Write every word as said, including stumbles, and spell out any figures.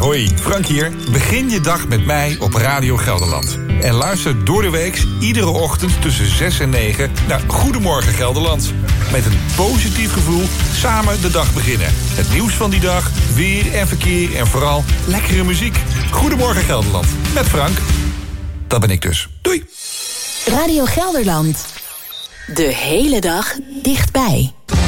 hoi, Frank hier. Begin je dag met mij op Radio Gelderland. En luister door de week iedere ochtend tussen zes en negen naar Goedemorgen Gelderland. Met een positief gevoel samen de dag beginnen. Het nieuws van die dag, weer en verkeer en vooral lekkere muziek. Goedemorgen Gelderland, met Frank. Dat ben ik dus. Doei. Radio Gelderland. De hele dag dichtbij.